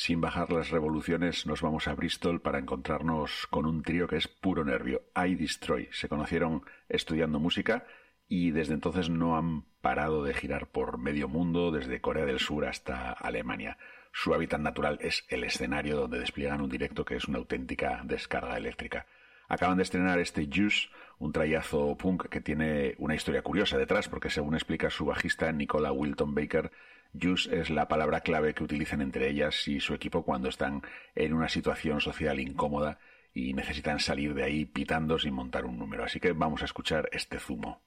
Sin bajar las revoluciones nos vamos a Bristol para encontrarnos con un trío que es puro nervio, I Destroy. Se conocieron estudiando música y desde entonces no han parado de girar por medio mundo, desde Corea del Sur hasta Alemania. Su hábitat natural es el escenario, donde despliegan un directo que es una auténtica descarga eléctrica. Acaban de estrenar este Juice, un trayazo punk que tiene una historia curiosa detrás, porque según explica su bajista Nicola Wilton Baker, Juice es la palabra clave que utilizan entre ellas y su equipo cuando están en una situación social incómoda y necesitan salir de ahí pitando sin montar un número. Así que vamos a escuchar este zumo.